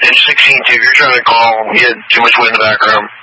16 too. If you're trying to call, you had too much wind in the background.